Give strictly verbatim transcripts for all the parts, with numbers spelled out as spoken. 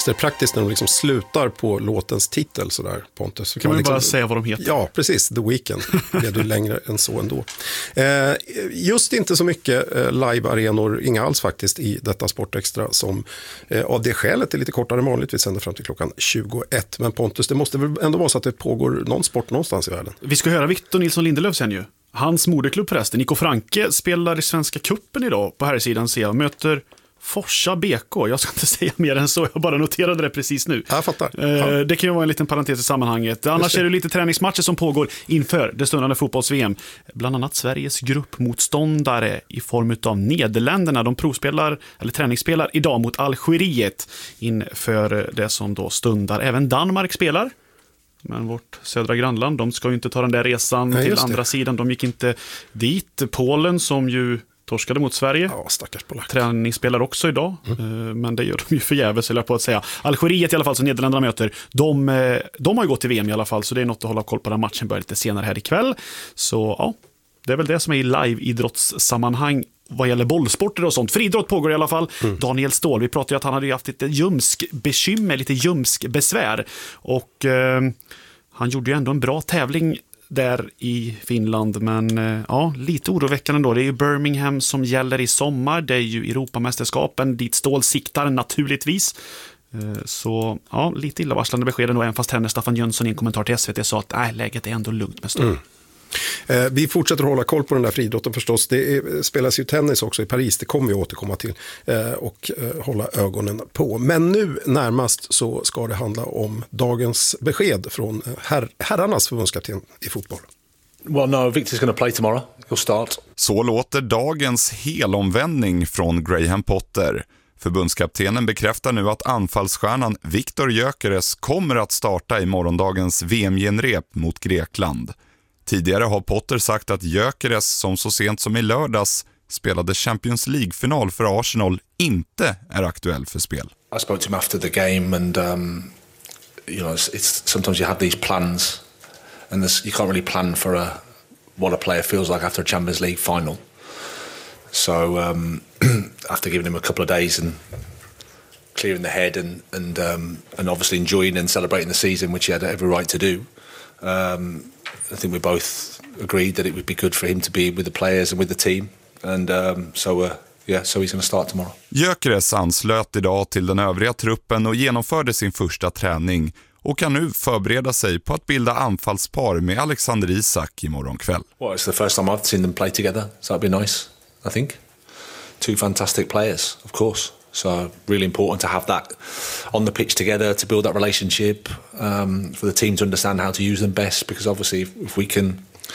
Så det är praktiskt när de liksom slutar på låtens titel sådär, Pontus. Så kan man liksom, bara säga vad de heter. Ja, precis. The Weeknd. Det är du längre än så ändå. Eh, just inte så mycket eh, live-arenor, inga alls faktiskt, i detta Sportextra som eh, av det skälet är lite kortare än vanligt. Vi sänder fram till klockan tjugoett. Men Pontus, det måste väl ändå vara så att det pågår någon sport någonstans i världen. Vi ska höra Victor Nilsson Lindelöf sen ju. Hans moderklubb förresten, Nico Franke, spelar i Svenska cupen idag på här sidan ser jag. Möter Forsa B K. Jag ska inte säga mer än så, jag bara noterade det precis nu. Jag fattar. Eh, ja. Det kan ju vara en liten parentes i sammanhanget. Annars det. är det lite träningsmatcher som pågår inför det stundande fotbolls-V M. Bland annat Sveriges gruppmotståndare i form av Nederländerna. De provspelar, eller träningsspelar idag mot Algeriet inför det som då stundar. Även Danmark spelar. Men vårt södra grannland, de ska ju inte ta den där resan Nej, till andra det. sidan. De gick inte dit. Polen som ju torskade mot Sverige. Ja, stackars polack. Träning spelar också idag, mm. men det gör de ju förgäves, eller på att säga. Algeriet i alla fall, som Nederländerna möter, de, de har ju gått till V M i alla fall, så det är något att hålla koll på. Den matchen börjar lite senare här ikväll. Så ja, det är väl det som är i live-idrottssammanhang vad gäller bollsporter och sånt. För idrott pågår i alla fall. Mm. Daniel Ståhl, vi pratade ju att han hade haft lite ljumskbekymmer, lite ljumskbesvär. Och eh, han gjorde ju ändå en bra tävling där i Finland, men ja, lite oroväckande då. Det är ju Birmingham som gäller i sommar, det är ju Europamästerskapen dit Ståhl siktar naturligtvis. Så ja, lite illavarslande besked ändå, även fast henne Staffan Jönsson i en kommentar till S V T sa att nej, läget är ändå lugnt med Ståhl. Mm. Eh, vi fortsätter hålla koll på den där friidrotten förstås. Det är, spelas ju tennis också i Paris, det kommer vi återkomma till eh, och eh, hålla ögonen på. Men nu närmast så ska det handla om dagens besked från her- herrarnas förbundskapten i fotboll. Well, no, Victor's going to play tomorrow. He'll start. Så låter dagens helomvändning från Graham Potter. Förbundskaptenen bekräftar nu att anfallsstjärnan Viktor Gyökeres kommer att starta i morgondagens V M-genrep mot Grekland. Tidigare har Potter sagt att Gyökeres, som så sent som i lördags spelade Champions League-final för Arsenal, inte är aktuell för spel. I spoke to him after the game and um, you know, it's, it's sometimes you have these plans and this, you can't really plan for a, what a player feels like after a Champions League final. So um, after giving him a couple of days and clearing the head and and um, and obviously enjoying and celebrating the season, which he had every right to do, um, I think we both agreed that it would be good for him to be with the players and with the team, and um, so uh, yeah, so he's going to start tomorrow. Gyökeres anslöt idag till den övriga truppen och genomförde sin första träning och kan nu förbereda sig på att bilda anfallspar med Alexander Isak imorgon kväll. Well, it's the first time I've seen them play together, so that'd be nice, I think. Two fantastic players, of course. So really important to have that on the pitch together, to build that relationship, um, for the team to understand how to use them best. Because obviously, if, if we can,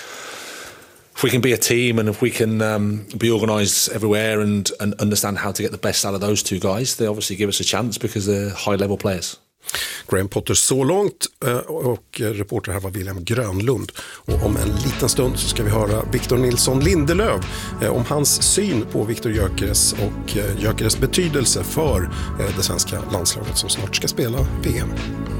if we can be a team and if we can um, be organised everywhere and, and understand how to get the best out of those two guys, they obviously give us a chance because they're high-level players. Graham Potter så långt, och reporter här var William Grönlund. Och om en liten stund så ska vi höra Victor Nilsson Lindelöf om hans syn på Viktor Gyökeres och Gyökeres betydelse för det svenska landslaget som snart ska spela V M.